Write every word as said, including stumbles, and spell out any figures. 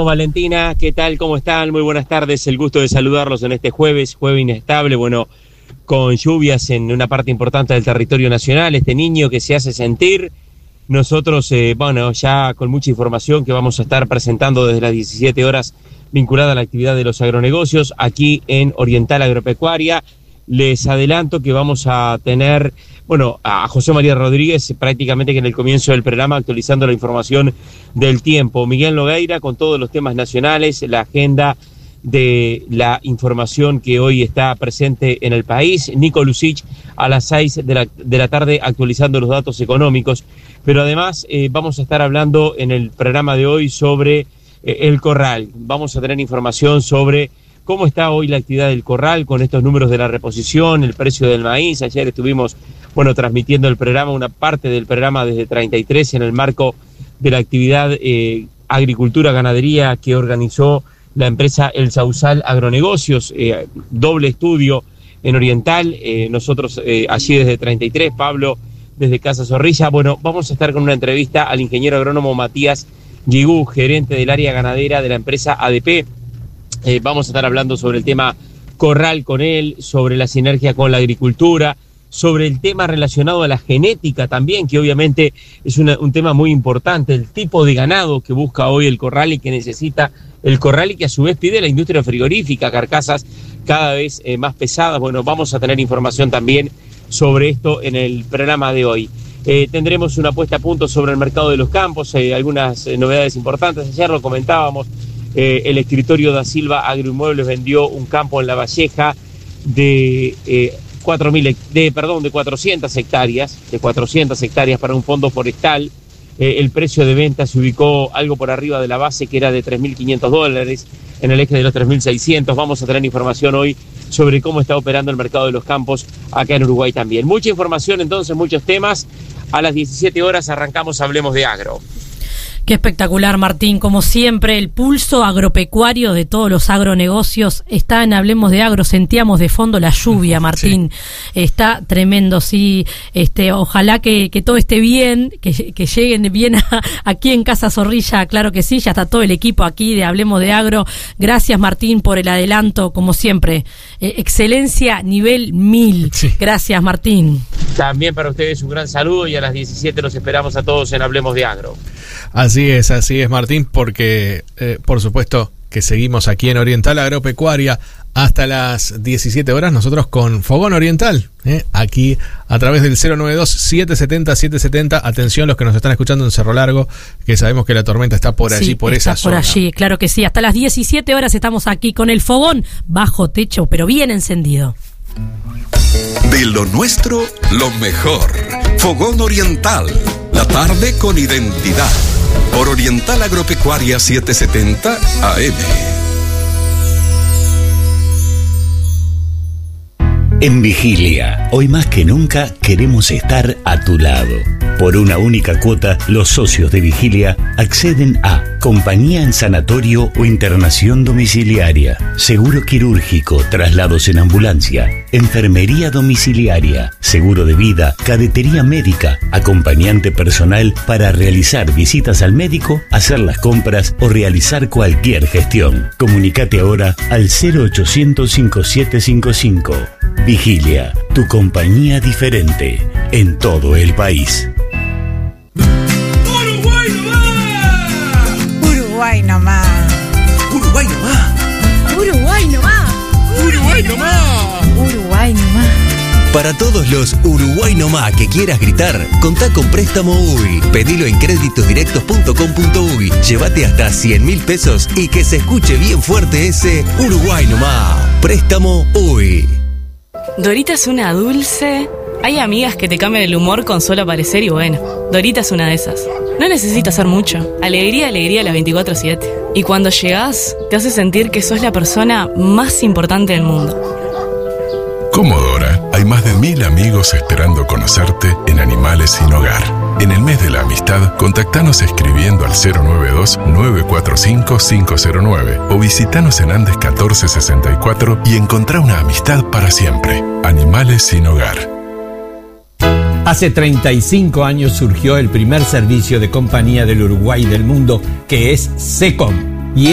Bueno, Valentina, ¿qué tal? ¿Cómo están? Muy buenas tardes. El gusto de saludarlos en este jueves, jueves inestable, bueno, con lluvias en una parte importante del territorio nacional. Este niño que se hace sentir. Nosotros, eh, bueno, ya con mucha información que vamos a estar presentando desde las diecisiete horas vinculada a la actividad de los agronegocios aquí en Oriental Agropecuaria. Les adelanto que vamos a tener, bueno, a José María Rodríguez prácticamente que en el comienzo del programa actualizando la información del tiempo. Miguel Nogueira con todos los temas nacionales, la agenda de la información que hoy está presente en el país. Nico Lucich a las seis de la, de la tarde actualizando los datos económicos. Pero además eh, vamos a estar hablando en el programa de hoy sobre eh, el Corral. Vamos a tener información sobre cómo está hoy la actividad del Corral con estos números de la reposición, el precio del maíz. Ayer estuvimos, bueno, transmitiendo el programa, una parte del programa desde treinta y tres en el marco de la actividad eh, agricultura, ganadería que organizó la empresa El Sausal Agronegocios, eh, doble estudio en Oriental, eh, nosotros eh, allí desde treinta y tres, Pablo desde Casa Zorrilla. Bueno, vamos a estar con una entrevista al ingeniero agrónomo Matías Guigú, gerente del área ganadera de la empresa A D P. Eh, vamos a estar hablando sobre el tema Corral con él, sobre la sinergia con la agricultura, sobre el tema relacionado a la genética también, que obviamente es una, un tema muy importante, el tipo de ganado que busca hoy el Corral y que necesita el Corral y que a su vez pide la industria frigorífica, carcasas cada vez eh, más pesadas. Bueno, vamos a tener información también sobre esto en el programa de hoy. Eh, tendremos una puesta a punto sobre el mercado de los campos, eh, algunas eh, novedades importantes. Ayer lo comentábamos, eh, el escritorio da Silva Agroinmuebles vendió un campo en La Valleja de eh, cuatro mil, de perdón, de cuatrocientas hectáreas, de cuatrocientas hectáreas para un fondo forestal. Eh, el precio de venta se ubicó algo por arriba de la base, que era de tres mil quinientos dólares, en el eje de los tres mil seiscientos. Vamos a tener información hoy sobre cómo está operando el mercado de los campos acá en Uruguay también. Mucha información entonces, muchos temas. A las diecisiete horas arrancamos Hablemos de Agro. Qué espectacular, Martín. Como siempre, el pulso agropecuario de todos los agronegocios está en Hablemos de Agro. Sentíamos de fondo la lluvia, Martín. Sí. Está tremendo, sí. Este, ojalá que, que todo esté bien, que, que lleguen bien a, aquí en Casa Zorrilla. Claro que sí, ya está todo el equipo aquí de Hablemos de Agro. Gracias, Martín, por el adelanto, como siempre. Eh, excelencia nivel mil. Sí. Gracias, Martín. También para ustedes un gran saludo y a las diecisiete los esperamos a todos en Hablemos de Agro. Así es, así es, Martín, porque eh, por supuesto que seguimos aquí en Oriental Agropecuaria hasta las diecisiete horas, nosotros con Fogón Oriental, eh, aquí a través del cero nueve dos, siete siete cero, siete siete cero. Atención los que nos están escuchando en Cerro Largo, que sabemos que la tormenta está por allí, sí, por esa zona. Está por allí, claro que sí. Hasta las diecisiete horas estamos aquí con el fogón bajo techo, pero bien encendido. De lo nuestro, lo mejor. Fogón Oriental, la tarde con identidad. Por Oriental Agropecuaria setecientos setenta A M. En Vigilia, hoy más que nunca queremos estar a tu lado. Por una única cuota, los socios de Vigilia acceden a compañía en sanatorio o internación domiciliaria, seguro quirúrgico, traslados en ambulancia, enfermería domiciliaria, seguro de vida, cadetería médica, acompañante personal para realizar visitas al médico, hacer las compras o realizar cualquier gestión. Comunicate ahora al cero ochocientos, cincuenta y siete cincuenta y cinco. Vigilia, tu compañía diferente en todo el país. ¡Uruguay nomás! ¡Uruguay nomás! ¡Uruguay nomás! ¡Uruguay nomás! ¡Uruguay nomás! ¡Uruguay nomás! Para todos los Uruguay nomás que quieras gritar, contá con Préstamo U Y. Pedilo en créditosdirectos punto com punto uy. Llévate hasta cien mil pesos y que se escuche bien fuerte ese Uruguay nomás. Préstamo U Y. Dorita es una dulce. Hay amigas que te cambian el humor con solo aparecer y bueno, Dorita es una de esas. No necesita hacer mucho. Alegría, alegría las veinticuatro siete. Y cuando llegás, te hace sentir que sos la persona más importante del mundo. Como Dora, hay más de mil amigos esperando conocerte en Animales Sin Hogar. En el mes de la amistad, contactanos escribiendo al cero nueve dos, nueve cuatro cinco, cinco cero nueve o visitanos en Andes catorce sesenta y cuatro y encontrá una amistad para siempre. Animales Sin Hogar. Hace treinta y cinco años surgió el primer servicio de compañía del Uruguay y del mundo, que es SECOM.